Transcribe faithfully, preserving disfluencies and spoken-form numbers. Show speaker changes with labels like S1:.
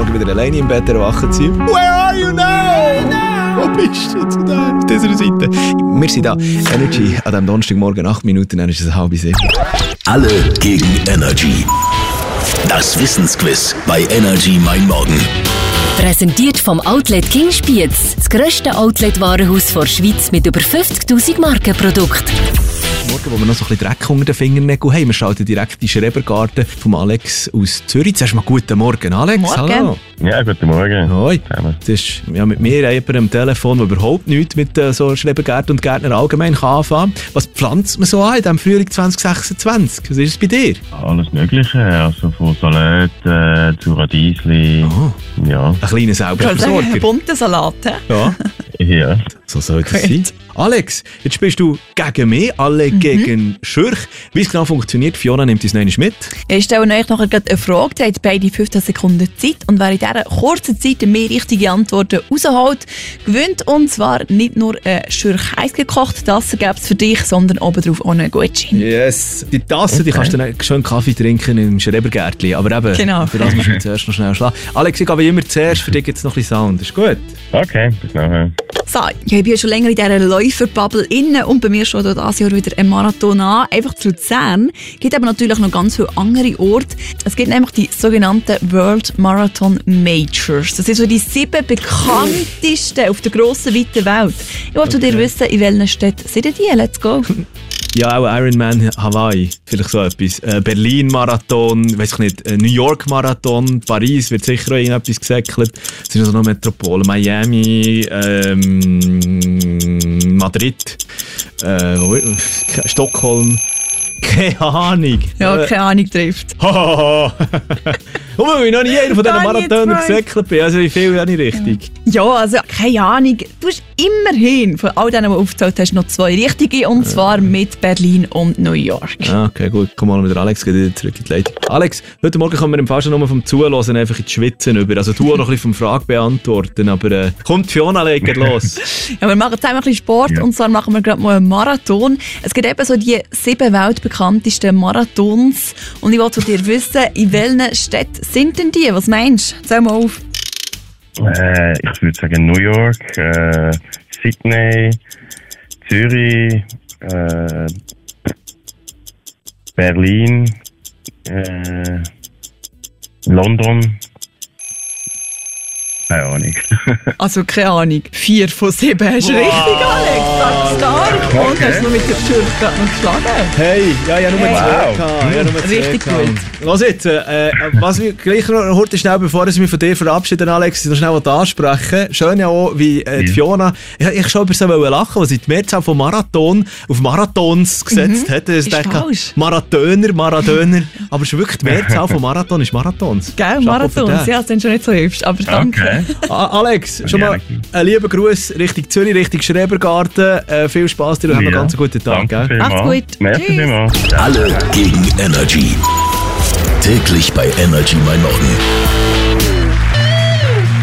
S1: Morgen wieder alleine im Bett erwachen sind. Where are you now? Wo bist du zu da? Auf dieser Seite. Wir sind da. Energy an diesem Donnerstagmorgen, acht Minuten, dann ist es halb sieben.
S2: Alle gegen Energy. Das Wissensquiz bei Energy Mein Morgen.
S3: Präsentiert vom Outlet King Spiez, das grösste Outlet-Warenhaus der Schweiz mit über fünfzigtausend Markenprodukten.
S1: Morgen, wo wir noch so ein bisschen Dreck unter den Fingernägeln haben. Wir schalten direkt die Schrebergarten vom Alex aus Zürich. Zuerst mal guten Morgen, Alex.
S4: Morgen.
S1: Hallo.
S5: Ja, guten Morgen.
S1: Hoi. Das ist ja, mit mir jemand am Telefon, der überhaupt nichts mit äh, so Schrebergärten und Gärtner allgemein kann anfangen. Was pflanzt man so an in diesem Frühling zwanzig sechsundzwanzig? Was ist es bei dir?
S5: Alles Mögliche, also von Salat äh, zu Radiesli.
S1: Oh.
S5: Ja.
S1: Ein kleiner Selbstversorger.
S4: Ein bunter Salat, he?
S1: Ja.
S5: Ja.
S1: So soll das sein. Alex, jetzt bist du gegen mich, alle mhm. gegen Schürch. Wie es genau funktioniert, Fiona nimmt uns noch einmal mit.
S4: Ich stelle euch nachher eine Frage. Ihr habt beide fünfzehn Sekunden Zeit. Und wer in dieser kurzen Zeit mehr richtige Antworten rausholt, gewinnt. Und zwar nicht nur ein Schürch heiß gekocht, das gibt es für dich, sondern obendrauf auch einen Gutschein.
S1: Yes. Die Tasse, okay. Die kannst du dann schön Kaffee trinken im Schrebergärtchen. Aber eben,
S4: genau.
S1: Für das musst du zuerst noch schnell schlagen. Alex, ich gehe wie immer zuerst. Für dich gibt es noch ein bisschen Sound. Ist gut?
S5: Okay, bis nachher.
S4: So, ich bin schon länger in dieser Läuferbubble inne und bei mir steht auch dieses Jahr wieder ein Marathon an. Einfach zu Luzern. Es gibt aber natürlich noch ganz viele andere Orte. Es gibt nämlich die sogenannten World Marathon Majors. Das sind so die sieben bekanntesten auf der grossen, weiten Welt. Ich wollte okay. dir wissen, in welchen Städten sind die? Let's go!
S1: Ja, auch Ironman Hawaii, vielleicht so etwas. Äh, Berlin-Marathon, weiss ich nicht, äh, New York-Marathon, Paris wird sicher auch irgendetwas gesäckelt. Es sind also noch Metropolen, Miami, ähm, Madrid, äh, Stockholm. Keine Ahnung.
S4: Ja, keine Ahnung trifft.
S1: Hahaha. Und weil ich noch nie einer von diesen Marathonern gesäckelt bin, also wie viel habe ich richtig?
S4: Ja, also keine Ahnung. Du hast immerhin von all denen, die du aufgezählt hast, noch zwei richtige, und zwar mit Berlin und New York.
S1: Ah, okay, gut. Komm mal mit Alex wieder zurück in die Leitung. Alex, heute Morgen kommen wir im Fall schon nur vom Zuhören einfach in die Schwitzen über. Also du auch noch ein bisschen vom Fragen beantworten, aber äh, kommt Fiona, legt los.
S4: Ja, wir machen zusammen ein bisschen Sport, ja. Und zwar machen wir gerade mal einen Marathon. Es gibt eben so die sieben weltbekanntesten Marathons und ich wollte von dir wissen, in welchen Städten sind denn die? Was meinst du? Zähl mal auf.
S5: Äh, ich würde sagen New York, äh, Sydney, Zürich, äh, Berlin, äh, London. Keine Ahnung.
S4: Also keine Ahnung. Vier von sieben hast du wow. Richtig, Alex. Das ist stark. Okay. Und hast du noch mit der Schürze gerade noch geschlagen.
S1: Hey, ja, ja, nur
S4: hey.
S1: zwei gehabt. Ja, nur
S4: richtig
S1: zwei
S4: gut.
S1: Los jetzt, äh, was wir gleich noch heute schnell, bevor ich mich von dir verabschieden, Alex, noch schnell was ansprechen. Schön ja auch, wie äh, die ja. Fiona, ich, ich schon über so lachen, was sie die Mehrzahl von Marathon auf Marathons gesetzt mhm. hat. Ich dachte, Marathoner, Marathoner. Aber es ist wirklich die Mehrzahl von Marathon ist Marathons.
S4: Gell, Marathons, ja, das sind schon nicht so hübsch, aber danke.
S5: Okay.
S1: Alex, schon mal einen lieben Gruß Richtung Zürich, Richtung Schrebergarten. Äh, viel Spass dir und ja. Haben einen ganz guten Tag.
S5: Danke
S4: Mach's gut.
S5: Merci vielmals.
S2: Alle gegen Energy. Täglich bei Energy Mein Morgen.